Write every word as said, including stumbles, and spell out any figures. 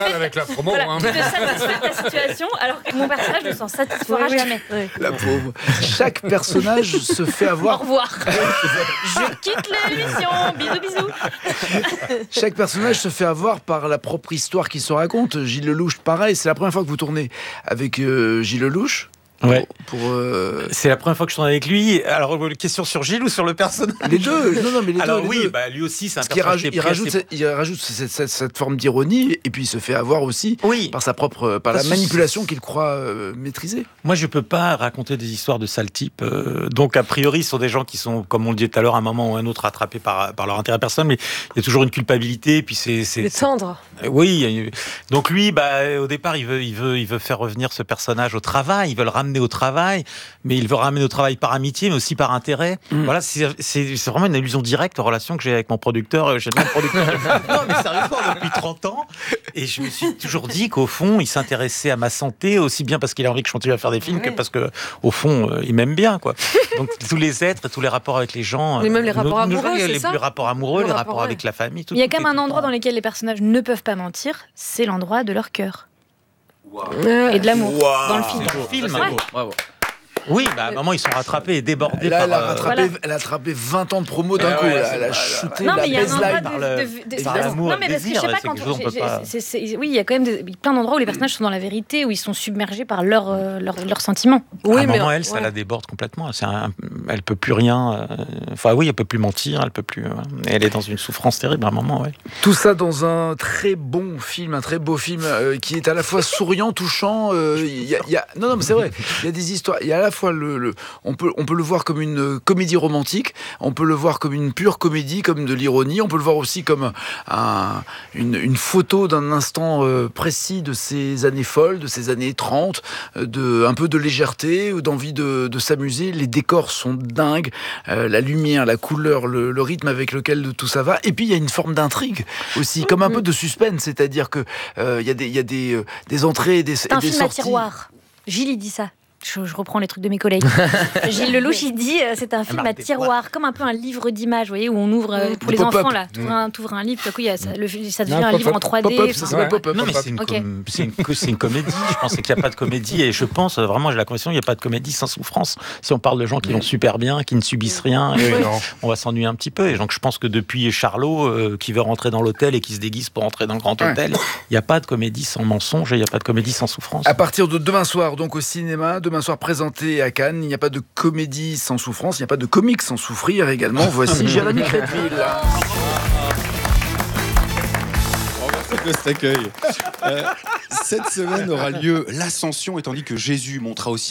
Avec la promo, voilà, hein. tu te satisfais de ta situation, alors que mon personnage ne s'en satisfera Oui, oui. jamais. Oui. La pauvre. Chaque personnage se fait Au avoir. revoir. Je quitte l'émission. Bisous, bisous. Chaque personnage se fait avoir par la propre histoire qu'il se raconte. Gilles Lelouch, pareil. C'est la première fois que vous tournez avec euh, Gilles Lelouch. Ouais. Pour, pour, euh, C'est la première fois que je tourne avec lui. Alors, question sur Gilles ou sur le personnage? les deux. Non, non, mais les Alors deux. oui, les deux. bah, lui aussi, c'est un Parce qu'il personnage rajoute, qui il est rajoute, pris assez- cette, il rajoute cette, cette- cette forme d'ironie, et puis il se fait avoir aussi Oui. par sa propre, par Parce la que manipulation qu'il croit euh, maîtriser. Moi, je peux pas raconter des histoires de sale type. euh, donc, a priori, ce sont des gens qui sont, comme on le disait tout à l'heure, à un moment ou à un autre, attrapés par, par leur intérêt personnel. Mais il y a toujours une culpabilité. Et puis c'est, c'est, Le c'est- tendre. Oui. Donc lui, bah, au départ, il veut, il veut, il veut faire revenir ce personnage au travail. Il veut le ramener au travail, mais il veut le ramener au travail par amitié, mais aussi par intérêt. Mm. Voilà, c'est, c'est, c'est vraiment une allusion directe aux relations que j'ai avec mon producteur. J'ai mon producteur. Non, mais sérieusement, depuis trente ans. Et je me suis toujours dit qu'au fond, il s'intéressait à ma santé aussi bien parce qu'il a envie que je continue à faire des films Oui. que parce que, au fond, euh, il m'aime bien, quoi. Donc tous les êtres et tous les rapports avec les gens. Mais même les euh, rapports nous- nous- amoureux, les, c'est ça les rapports amoureux, Le les rapport, rapports ouais. avec la famille. Tout, Il y a tout quand même est- un endroit dans lequel les personnages ne peuvent pas mentir, c'est l'endroit de leur cœur. Euh, Et de l'amour, Wow. dans le film. Dans le film. Ouais. Bravo. Oui, bah, à un moment, ils sont rattrapés et débordés Là, par... elle a, euh, rattrapé, voilà. elle a attrapé vingt ans de promo d'un Ah coup. ouais, là. c'est- Elle a voilà. shooté Non, la mais il y a un endroit baseline. de, par le- de- de- par de- l'amour non, et mais le parce que je désir, sais pas c'est quand quelque chose, on peut j'ai- pas- c'est- c'est- oui, il y a quand même des- plein d'endroits où les personnages sont dans la vérité, où ils sont submergés par leurs euh, leurs leurs sentiments. Oui, à un mais moment, elle, ça ouais. la déborde complètement. C'est un- elle peut plus rien. euh, Enfin, oui, elle peut plus mentir. Elle peut plus. euh, Elle est dans une souffrance terrible à un moment. Ouais. Tout ça dans un très bon film, un très beau film euh, qui est à la fois souriant, touchant. euh, il y a- il y a- non, non, mais c'est vrai. Il y a des histoires. Il y a à la fois le, le- on peut, on peut le voir comme une euh, comédie romantique. On peut le voir comme une pure comédie, comme de l'ironie. On peut le voir aussi comme un- une, une photo d'un instant euh, précis de ces années folles, de ces années trente, euh, de un peu de légèreté ou d'envie de, de s'amuser. Les décors sont dingues, euh, la lumière, la couleur, le, le rythme avec lequel tout ça va. Et puis il y a une forme d'intrigue aussi, comme un peu de suspense, c'est-à-dire que euh, il y a des, il y a des, euh, des entrées et des, C'est et un des film à sorties. tiroir. Gilles, il dit ça. Je, je reprends les trucs de mes collègues. Gilles Lelouch, il dit euh, c'est un film à marque des tiroir, comme un peu un livre d'images, vous voyez, où on ouvre euh, pour Des les pop-up. enfants là. Tu ouvres un, t'ouvres un livre, tout à coup, il y a ça, le- ça devient Non, un livre pop-up. en trois D. Pop-up, enfin, ça s'appelle ouais. pop-up. Non, mais c'est une, Ok. com- c'est une, co- c'est une comédie. Je pensais qu'il n'y a pas de comédie. Et je pense, euh, vraiment, j'ai la conviction qu'il n'y a pas de comédie sans souffrance. Si on parle de gens qui vont super bien, qui ne subissent rien, et, Oui, euh, non. on va s'ennuyer un petit peu. Et donc, je pense que depuis Charlot, euh, qui veut rentrer dans l'hôtel et qui se déguise pour entrer dans le grand Ouais. hôtel, il n'y a pas de comédie sans mensonge et il n'y a pas de comédie sans souffrance. À partir de demain soir, donc au cinéma, demain soir présenté à Cannes, il n'y a pas de comédie sans souffrance, il n'y a pas de comique sans souffrir également. Voici Jérémy Crédville. de cet accueil. Euh, cette semaine aura lieu l'Ascension, étant dit que Jésus montera aussi